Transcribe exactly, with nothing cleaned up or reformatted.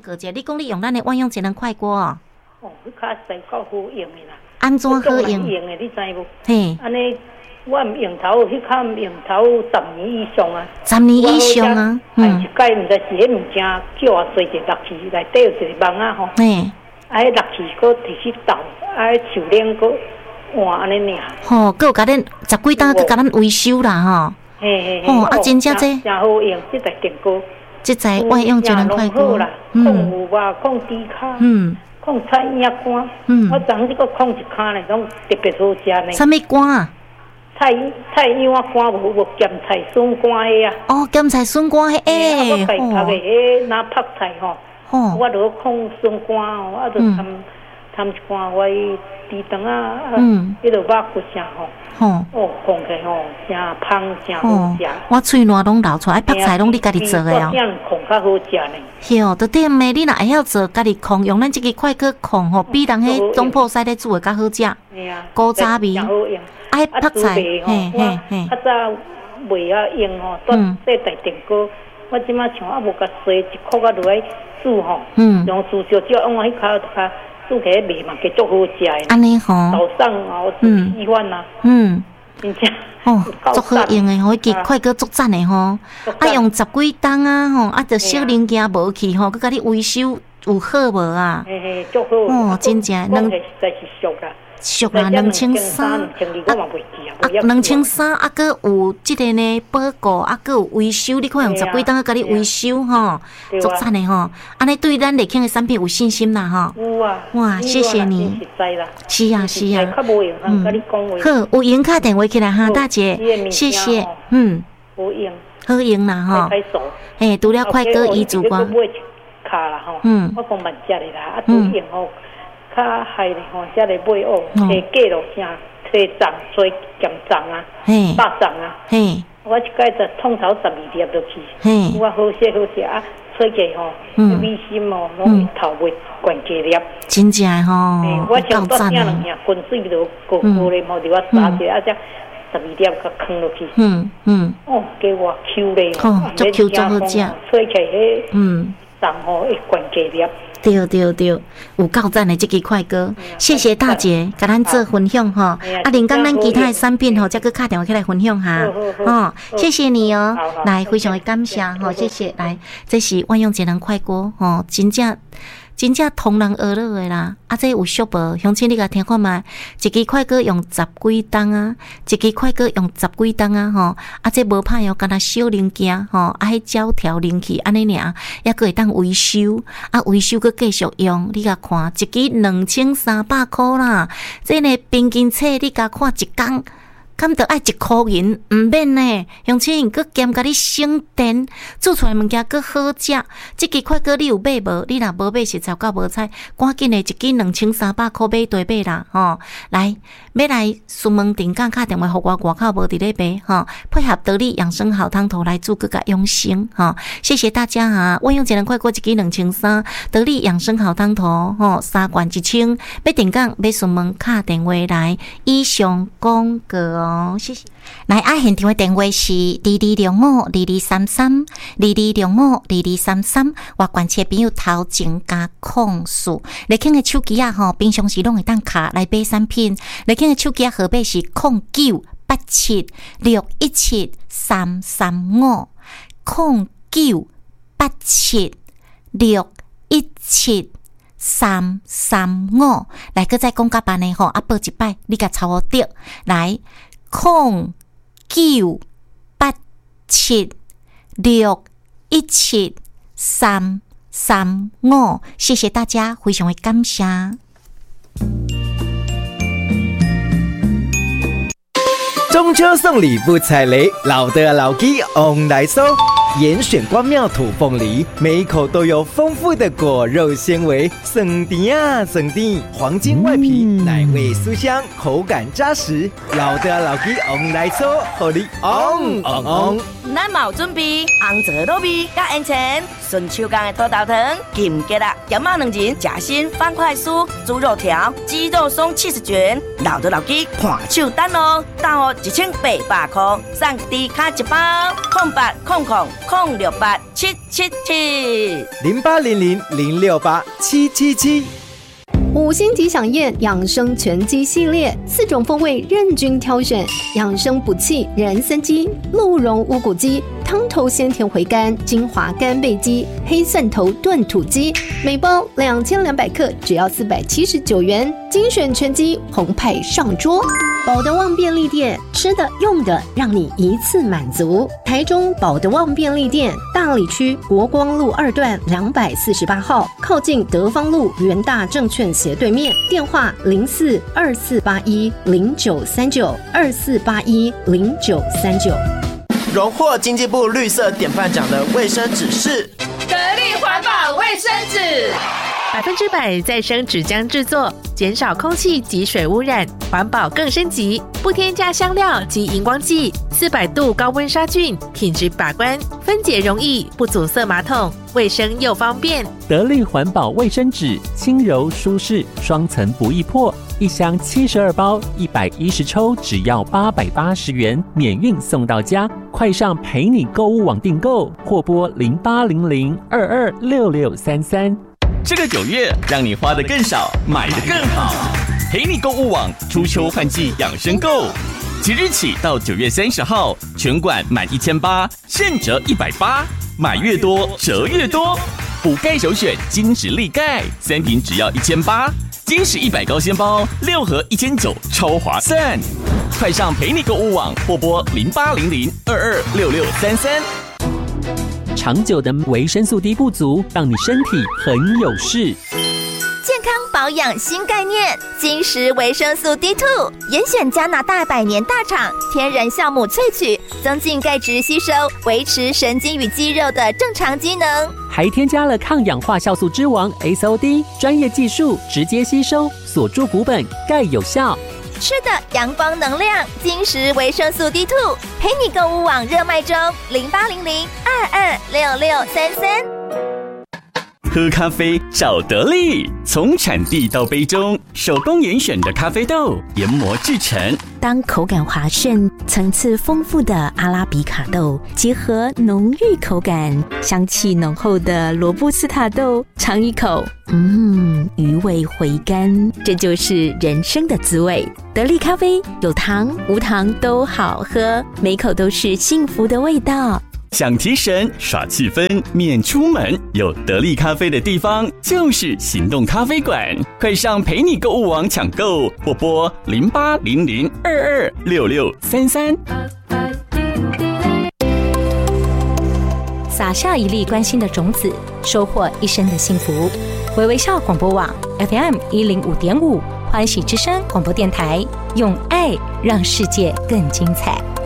过者，你讲你用咱的万用节能快锅哦？ 哦，你较使够好用的啦。 安怎好用？ 用的你知无？ 嘿， 安尼我用头，迄较用头十年以上啊。 十年以上啊， 嗯。一届毋知是迄物件叫我做一个六气内底有一个网啊吼。嘿。啊，迄六气搁提起倒，啊，树链搁换安尼尔。吼， 搁有甲咱十几单搁甲咱维修啦吼。 嘿嘿嘿。 哦，啊，真正这。 真好用，这台电锅。 这台万用节能快锅。 嗯。控有吧，控低卡。嗯。控菜叶干。嗯。我昨这个控一卡呢，拢特别好食呢。 啥物干啊？ 菜菜叶干无无咸菜笋干迄啊。 哦，咸菜笋干迄诶。 我家拍的迄拿泡菜吼。哦。我著控笋干哦，啊，著掺掺一罐我猪肠啊，嗯，迄个肉骨啥吼。吼。哦，控起吼，真香，真好食。 我喙烂拢流出来，泡菜拢你家己做的哦。 这样控较好食呢。 是哦，就点的，你若会晓做，家己控，用咱这个快去控吼，比人迄总铺师咧煮的较好食。 嘿啊。 古早味。爱泡菜，嘿嘿嘿。 较早袂啊用吼，当这台电锅，我即马像啊无甲洗一箍啊落来煮吼，用煮少少，用我迄骹较煮起来味嘛，计足好食的。 安尼吼。 早上哦，煮稀饭呐。嗯。真正。 哦，足好用的吼，迄个快锅足赞的吼。啊，用十几档啊吼，啊，着小零件无去吼，佮甲你维修有好无啊？ 嘿嘿，足好。 哦，真正两。 实在是俗啦。 俗啦，两千三，啊，两千三，啊，搁有即个呢保固，啊，搁有维修，你看用十几档甲你维修吼，足赞的吼，安尼对咱立庆的产品有信心啦吼。 有啊， 哇，谢谢你。是啊，是啊。 嗯， 好，有闲打电话起来哈，大姐，谢谢，嗯， 好用， 好用啦吼。嘿，除了快哥伊主光， 嗯，我讲慢食的啦，啊，都用吼。较害咧吼，才来买哦，车价咯，啥车涨、车减涨啊，百涨啊。嘿，我一摆就通头十二粒落去。嘿，我好些好些啊，车价吼，美心哦，拢头尾关价粒。 真正吼， 我像多听两下，滚水都过过咧，冇伫我打者啊，只十二粒甲放落去。嗯嗯。哦，给我 Q 咧， 哦，足 Q 足好食。 吹起迄嗯涨吼会关价粒。 对对对，有够赞的这个快歌，谢谢大姐，甲咱做分享吼。啊，连讲咱其他的产品吼，再去打电话起来分享哈。哦，谢谢你哦，来非常的感谢吼，谢谢。来，这是万用节能快锅吼，真正真正同人而乐的啦。啊，这有俗无？乡亲你甲听看觅，一支快锅用十几档啊，一支快锅用十几档啊吼。啊，这无歹哦，干那小零件吼，啊，迄胶条零器安尼尔，抑佫会当维修，啊，维修佫继续用。你甲看，一支两千三百箍啦。这呢平均册你甲看一工。敢得爱一箍银，毋免呢，乡亲佫兼甲你省电，做出来物件佫好食。即支快锅你有买无？你若无买是糟到无彩，赶紧的一支两千三百箍买对买啦，吼、哦！来，要来询问定岗打电话互我，外口无伫咧买，吼、哦，配合得力养生好汤头来做佫甲养生，吼、哦！谢谢大家哈！我用节能快锅一支两千三，得力养生好汤头，吼、哦，三罐一千，要定岗要询问打电话来，以上广告哦。哦，谢谢。来啊，现场的电话是二二六五二二三三二二六五二二三三。我关切朋友头前加控诉，你看的手机啊吼，平常时拢会当卡来买产品。你看的手机啊号码是空九八七六一七三三五空九八七六一七。三三五，来个再讲甲班的吼，啊报一摆，你甲抄我对，来空九八七六一七三三五，谢谢大家，非常的感谢。 中秋送礼不踩雷，老的老鸡 on 来收。严选光妙土凤梨，每一口都有丰富的果肉纤维，酸甜啊酸甜，黄金外皮，奶味酥香，口感扎实。老的老鸡 on 来收，火力 on on on。 咱嘛有准备红枣糯米甲烟肠、顺手工的土豆糖、金桔啊、咸肉两仁、夹心方块酥、猪肉条、鸡肉松七十卷，老的老鸡看手单哦，单哦一千八百块，送低卡一包，空八空空空六八七七七零八零零零六八七七七。 五星级享宴养生全鸡系列，四种风味任君挑选，养生补气人参鸡、鹿茸乌骨鸡、汤头鲜甜回甘精华干贝鸡、黑蒜头炖土鸡，每包两千两百克，只要四百七十九元，精选全鸡澎湃上桌。保德旺便利店，吃的用的让你一次满足。台中保德旺便利店，大里区国光路二段两百四十八号，靠近德芳路元大证券斜对面，电话零四二四八一零九三九二四八一零九三九。 荣获经济部绿色典范奖的卫生纸是得力环保卫生纸， 百分之百再生纸浆制作，减少空气及水污染，环保更升级，不添加香料及荧光剂，四百度高温杀菌，品质把关，分解容易，不阻塞马桶，卫生又方便。 得力环保卫生纸，轻柔舒适，双层不易破，一箱七十二包，一百一十抽，只要八百八十元，免运送到家。快上陪你购物网订购，或拨零八零零二二六六三三。 这个九月，让你花得更少，买得更好。陪你购物网初秋换季养生购，即日起到九月三十号，全馆满一千八，现折一百八，买越多折越多。补钙首选金石力钙，三瓶只要一千八，金石一百高纤包六盒一千九，超划算。快上陪你购物网，或拨零八零零二二六六三三。 长久的维生素 D 不足，让你身体很有事。 健康保养新概念，金石维生素 D 二 严选加拿大百年大厂天然酵母萃取，增进钙质吸收，维持神经与肌肉的正常机能， 还添加了抗氧化酵素之王 S O D， 专业技术直接吸收，锁住骨本，钙有效。 吃的阳光能量，金石维生素 D 二 陪你购物网热卖中，零八零零二二六六三三。 喝咖啡找得力，从产地到杯中，手工严选的咖啡豆研磨制成。 当口感滑顺、层次丰富的阿拉比卡豆结合浓郁口感、香气浓厚的罗布斯塔豆，尝一口，嗯，余味回甘，这就是人生的滋味。得力咖啡有糖无糖都好喝，每口都是幸福的味道。 想提神耍气氛免出门，有得力咖啡的地方就是行动咖啡馆。快上陪你购物网抢购，或拨零八零零二二六六三三。 撒下一粒关心的种子，收获一生的幸福。微微笑广播网 F M 一零五点五，欢喜之声广播电台，用爱让世界更精彩。